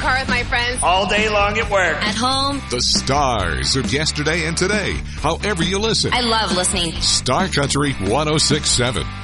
car with my friends. All day long at work. At home. The stars of yesterday and today. However you listen. I love listening. Star Country 106.7.